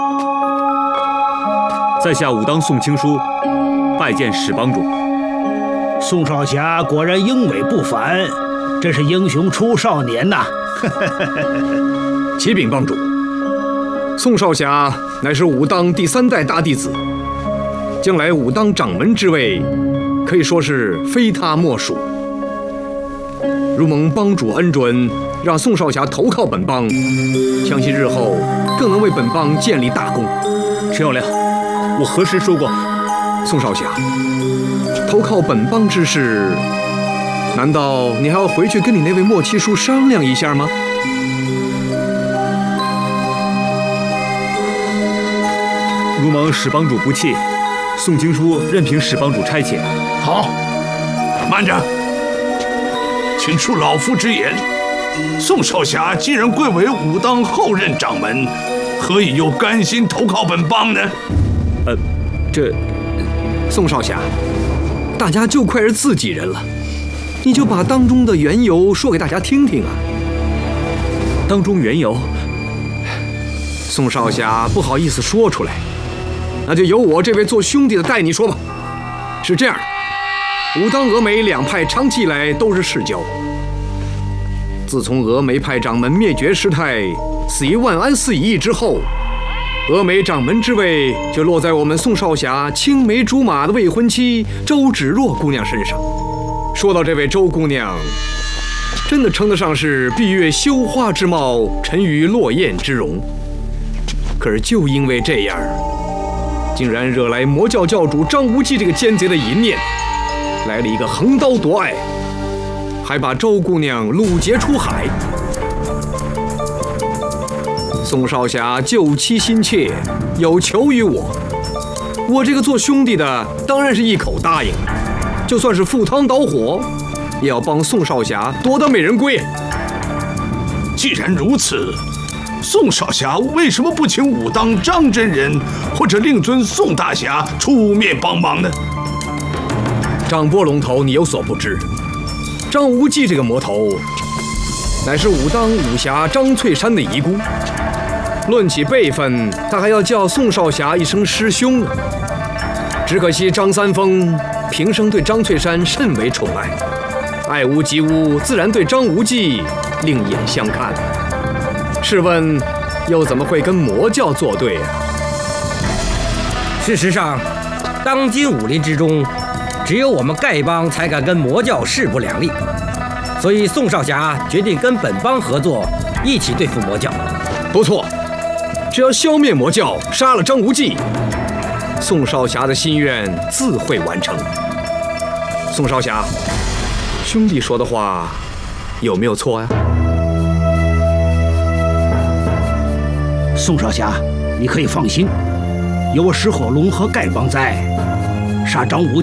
在下武当宋青书，拜见史帮主。 宋少侠果然英伟不凡，真是英雄出少年呐！ 启禀帮主，宋少侠乃是武当第3代大弟子，将来武当掌门之位，可以说是非他莫属。如蒙帮主恩准，让宋少侠投靠本帮，相信日后更能为本帮建立大功。 陈友谅，我何时说过？ 宋少侠，投靠本帮之事，难道你还要回去跟你那位莫七叔商量一下吗？ 如蒙史帮主不弃，宋青书任凭史帮主差遣。 好，慢着，请恕老夫直言，宋少侠既然贵为武当后任掌门，何以又甘心投靠本帮呢？ 宋少侠，大家就快是自己人了，你就把当中的缘由说给大家听听啊。 当中缘由， 宋少侠不好意思说出来，那就由我这位做兄弟的代你说吧。是这样的，武当峨眉两派长期以来都是世交。自从峨眉派掌门灭绝师太死于万安寺一役之后，峨眉掌门之位就落在我们宋少侠青梅竹马的未婚妻周芷若姑娘身上。说到这位周姑娘，真的称得上是闭月羞花之貌，沉鱼落雁之容。可是就因为这样，竟然惹来魔教教主张无忌这个奸贼的淫念，来了一个横刀夺爱，还把周姑娘掳劫出海。宋少侠救妻心切，有求于我，我这个做兄弟的当然是一口答应，就算是赴汤蹈火，也要帮宋少侠夺得美人归。 既然如此，宋少侠为什么不请武当张真人或者令尊宋大侠出面帮忙呢？ 张波龙头，你有所不知，张无忌这个魔头，乃是武当武侠张翠山的遗孤。论起辈分，他还要叫宋少侠一声师兄呢。只可惜张三丰平生对张翠山甚为宠爱，爱屋及乌，自然对张无忌另眼相看。试问，又怎么会跟魔教作对啊？ 事实上，当今武林之中，只有我们丐帮才敢跟魔教势不两立，所以宋少侠决定跟本帮合作，一起对付魔教。 不错，只要消灭魔教，杀了张无忌，宋少侠的心愿自会完成。宋少侠，兄弟说的话有没有错呀？ 宋少侠，你可以放心，有我石火龙和丐帮在，杀张无